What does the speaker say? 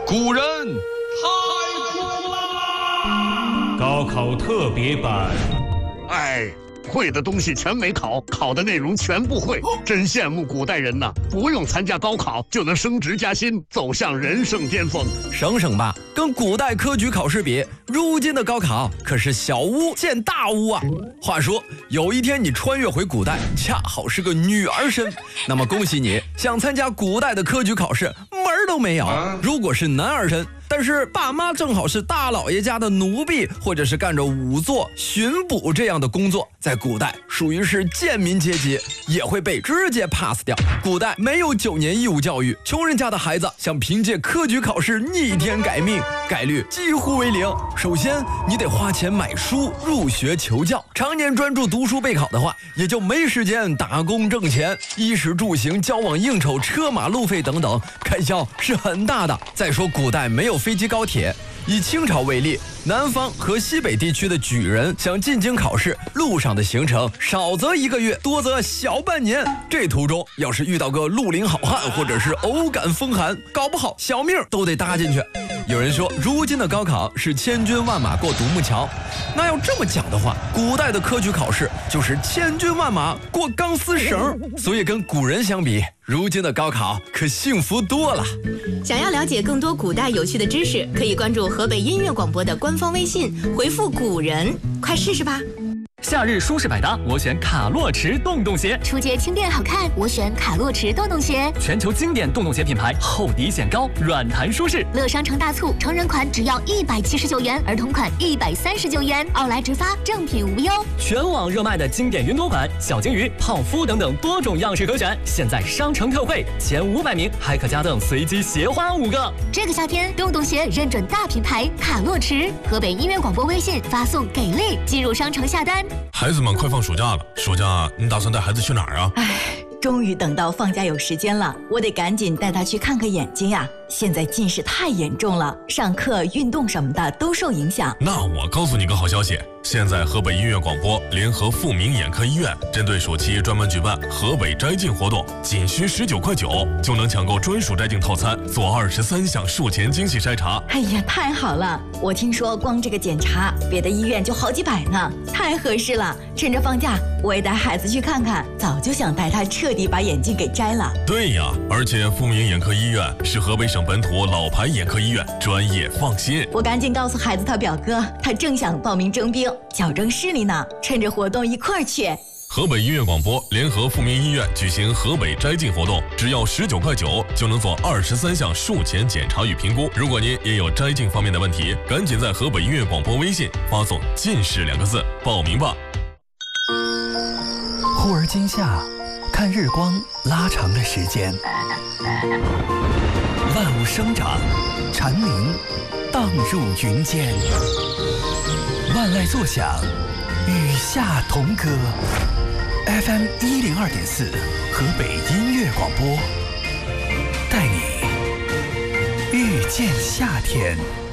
古人太苦啦！ 高考特别版。 哎，会的东西全没考，考的内容全不会，真羡慕古代人呐！不用参加高考就能升职加薪，走向人生巅峰。 省吧，跟古代科举考试比，如今的高考可是小巫见大巫啊！话说，有一天你穿越回古代，恰好是个女儿身，那么恭喜你，想参加古代的科举考试门儿都没有。如果是男儿身，但是爸妈正好是大老爷家的奴婢，或者是干着仵作、巡捕这样的工作，在古代属于是贱民阶级，也会被直接 pass 掉。古代没有9年义务教育，穷人家的孩子想凭借科举考试逆天改命，概率几乎为0。首先，你得花钱买书入学求教，常年专注读书备考的话，也就没时间打工挣钱，衣食住行、交往应酬、车马路费等等，开销是很大的。再说古代没有飞机高铁，以清朝为例，南方和西北地区的举人想进京考试，路上的行程少则1个月，多则小半年。这途中要是遇到个绿林好汉，或者是偶感风寒，搞不好小命都得搭进去。有人说，如今的高考是千军万马过独木桥，那要这么讲的话，古代的科举考试就是千军万马过钢丝绳。所以跟古人相比，如今的高考可幸福多了。 想要了解更多古代有趣的知识，可以关注河北音乐广播的官方微信，回复古人，快试试吧。 夏日舒适百搭，我选卡洛驰洞洞鞋。 初阶轻便好看，我选卡洛驰洞洞鞋。 全球经典洞洞鞋品牌，厚底显高，软弹舒适。 乐商城大促，成人款只要179元，儿童款139元，奥莱直发，正品无忧。 全网热卖的经典云朵款、小金鱼、泡芙等等多种样式可选，现在商城特惠，前500名还可加赠随机鞋花5个。 这个夏天，洞洞鞋认准大品牌卡洛驰。河北音乐广播微信发送“给力”进入商城下单。 孩子们快放暑假了，暑假你打算带孩子去哪儿啊？ 终于等到放假有时间了，我得赶紧带他去看看眼睛呀！现在近视太严重了，上课、运动什么的都受影响。 那我告诉你个好消息，现在河北音乐广播联合富民眼科医院，针对暑期专门举办河北摘镜活动，仅需19.9块就能抢购专属摘镜套餐，做23项术前精细筛查。 哎呀，太好了！我听说光这个检查，别的医院就好几百呢，太合适了。趁着放假，我也带孩子去看看，早就想带他彻底把眼镜给摘了。 对呀，而且富民眼科医院是河北省本土老牌眼科医院，专业放心。 我赶紧告诉孩子他表哥，他正想报名征兵，矫正视力呢，趁着活动一块儿去。 河北音乐广播联合富民医院举行河北摘镜活动，只要19.9块就能做23项术前检查与评估。如果您也有摘镜方面的问题，赶紧在河北音乐广播微信发送“近视2个字报名吧。 忽而今夏，看日光拉长的时间，万物生长，蝉鸣荡入云间，万籁作响，与夏同歌。FM 102.4，河北音乐广播，带你遇见夏天。